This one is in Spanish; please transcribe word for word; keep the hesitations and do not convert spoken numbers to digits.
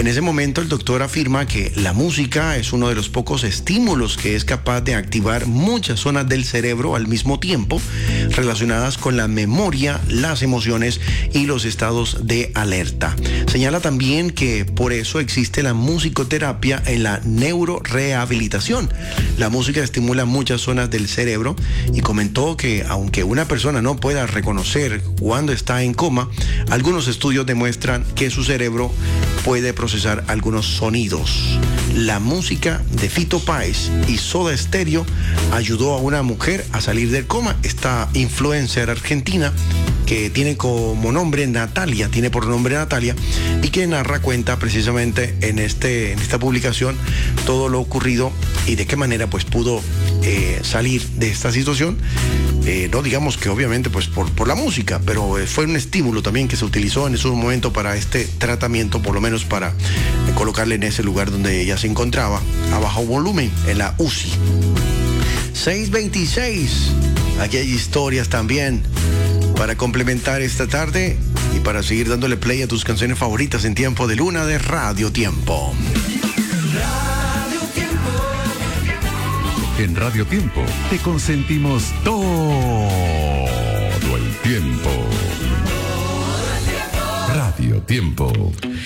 En ese momento el doctor afirma que la música es uno de los pocos estímulos que es capaz de activar muchas zonas del cerebro al mismo tiempo relacionadas con la memoria, las emociones y los estados de alerta. Señala también que por eso existe la musicoterapia en la neurorehabilitación. La música estimula muchas zonas del cerebro y comentó que aunque una persona no pueda reconocer cuando está en coma, algunos estudios demuestran que su cerebro puede procesar algunos sonidos. La música de Fito Páez y Soda Stereo ayudó a una mujer a salir del coma. Esta influencer argentina que tiene como nombre Natalia, tiene por nombre Natalia, y que narra, cuenta precisamente en, este, en esta publicación todo lo ocurrido y de qué manera pues pudo eh, salir de esta situación. Eh, no digamos que obviamente pues por, por la música, pero eh, fue un estímulo también que se utilizó en ese momento para este tratamiento, por lo menos para eh, colocarle en ese lugar donde ella se encontraba, a bajo volumen, en la U C I. seis veintiséis, aquí hay historias también para complementar esta tarde y para seguir dándole play a tus canciones favoritas en tiempo de luna de Radio Tiempo. Radio Tiempo. En Radio Tiempo te consentimos todo el tiempo. Radio Tiempo.